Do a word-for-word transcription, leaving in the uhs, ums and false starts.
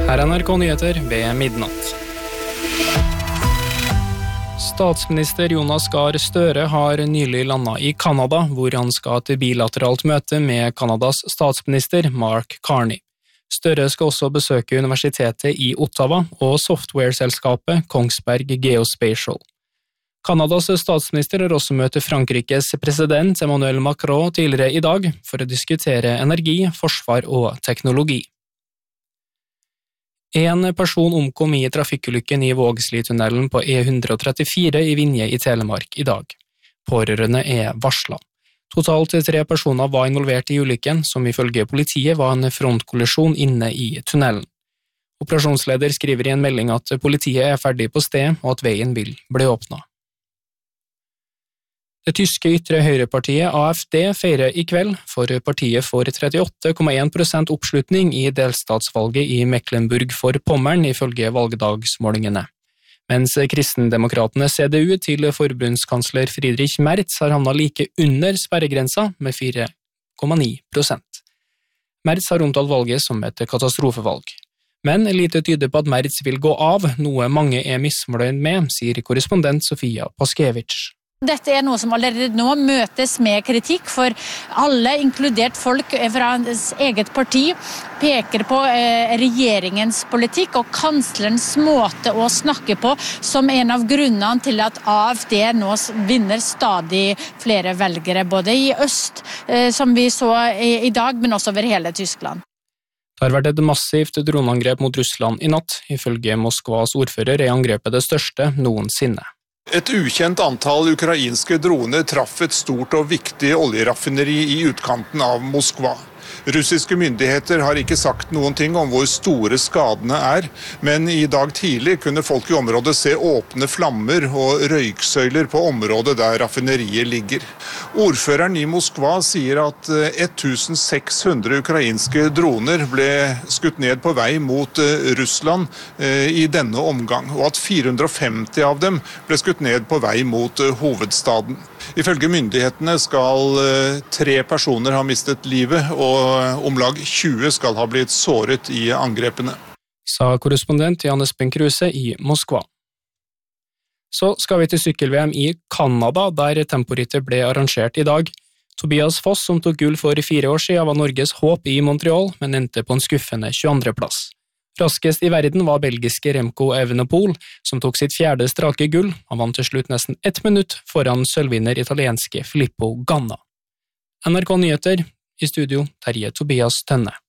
Her er N R K Nyheter ved midnatt. Statsminister Jonas Gahr Støre har nylig landet i Kanada, hvor han skal til bilateralt møte med Kanadas statsminister Mark Carney. Støre skal også besøke universitetet i Ottawa og software-selskapet Kongsberg Geospatial. Kanadas statsminister har også møtt Frankrikes president Emmanuel Macron tidligere i dag for å diskutere energi, forsvar og teknologi. En person omkom i trafikkulykken i Vågslitunnelen på E one thirty-four i Vinje i Telemark i dag. Pårørende er varslet. Totalt tre personer var involvert i ulykken, som ifølge politiet var en frontkollisjon inne i tunnelen. Operasjonsleder skriver i en melding at politiet er ferdig på sted og at veien vil bli åpnet. Det tyske ytre høyrepartiet A F D feirer i kveld, for partiet får trettiåtte komma one prosent oppslutning i delstatsvalget i Mecklenburg-Vorpommern ifølge valgdagsmålingene. Mens kristendemokratene C D U til forbundskansler Friedrich Merz har havnet like under sperregrensa med fire komma nine prosent. Merz har omtalt valget som et katastrofevalg. Men lite tyder på at Merz vil gå av, noe mange er misfornøyd med, sier korrespondent Sofia Paskevich. Dette er noe som allerede nå møtes med kritikk, for alle, inkludert folk fra hans eget parti, peker på eh, regjeringens politikk og kanslerens måte å snakke på som en av grunnene til at A F D nå vinner stadig flere velgere, både i øst, eh, som vi så i, i dag, men også over hele Tyskland. Det har vært et massivt droneangrep mot Russland i natt. Ifølge Moskvas ordfører er angrepet det største noensinne. Et ukjent antall ukrainske droner traff et stort og viktig oljeraffineri i utkanten av Moskva. Russiske myndigheter har ikke sagt noen ting om hvor store skadene er, men i dag tidlig kunne folk i området se åpne flammer og røyksøyler på området der raffineriet ligger. Ordføreren i Moskva sier at seks hundre ukrainske droner ble skutt ned på vei mot Russland i denne omgang, og at fire hundre femti av dem ble skutt ned på vei mot hovedstaden. Ifølge myndighetene skal tre personer ha mistet livet, og om lag tjue skal ha blitt såret i angrepene. Sa korrespondent Jan Espen Kruse i Moskva. Så skal vi til sykkel-V M i Kanada, der temporittet ble arrangert i dag. Tobias Foss, som tok gull for fire år siden, var Norges håp i Montreal, men endte på en skuffende tjueandre plass. Raskest i verden var belgiske Remco Evenepoel, som tok sitt fjerde strake gull. Han vant til slutt nesten ett minutt foran sølvvinner italienske Filippo Ganna. N R K Nyheter, i studio Terje Tobias Tønne.